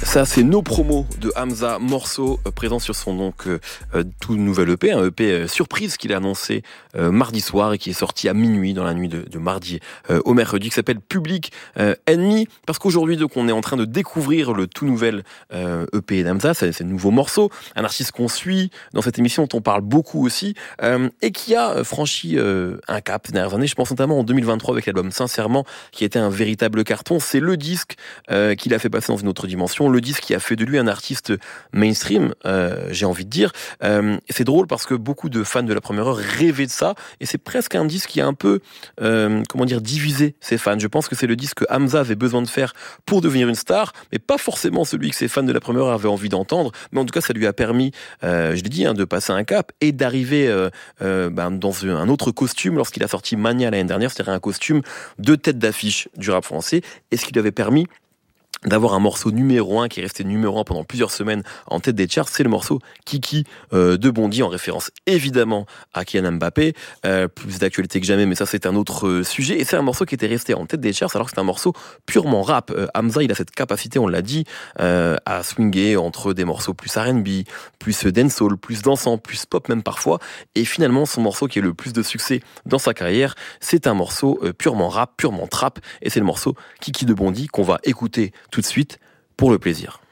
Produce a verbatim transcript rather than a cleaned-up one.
Ça, c'est nos promos de Hamza, morceau euh, présent sur son donc euh, euh, tout nouvel E P, un E P euh, surprise qu'il a annoncé euh, mardi soir et qui est sorti à minuit dans la nuit de, de mardi euh, au mercredi, qui s'appelle Public euh, Enemy. Parce qu'aujourd'hui, donc, on est en train de découvrir le tout nouvel euh, E P d'Hamza, c'est, c'est un nouveau morceau, un artiste qu'on suit dans cette émission dont on parle beaucoup aussi euh, et qui a franchi euh, un cap ces dernières années. Je pense notamment en deux mille vingt-trois avec l'album Sincèrement, qui a été un véritable carton. C'est le disque euh, qui l'a fait passer dans une autre dimension. Le disque qui a fait de lui un artiste mainstream, euh, j'ai envie de dire. Euh, et c'est drôle parce que beaucoup de fans de la première heure rêvaient de ça. Et c'est presque un disque qui a un peu, euh, comment dire, divisé ses fans. Je pense que c'est le disque que Hamza avait besoin de faire pour devenir une star, mais pas forcément celui que ses fans de la première heure avaient envie d'entendre. Mais en tout cas, ça lui a permis, euh, je l'ai dit, hein, de passer un cap et d'arriver euh, euh, ben, dans un autre costume lorsqu'il a sorti Mania l'année dernière, c'est-à-dire un costume de tête d'affiche du rap français. Et ce qui lui avait permis d'avoir un morceau numéro un qui est resté numéro un pendant plusieurs semaines en tête des charts, c'est le morceau Kiki euh, de Bondy, en référence évidemment à Kylian Mbappé, euh, plus d'actualité que jamais, mais ça c'est un autre euh, sujet, et c'est un morceau qui était resté en tête des charts alors que c'est un morceau purement rap. euh, Hamza, il a cette capacité, on l'a dit, euh, à swinguer entre des morceaux plus R and B, plus dancehall, plus dansant, plus pop même parfois, et finalement son morceau qui a le plus de succès dans sa carrière, c'est un morceau euh, purement rap, purement trap, et c'est le morceau Kiki de Bondy qu'on va écouter tout de suite pour le plaisir.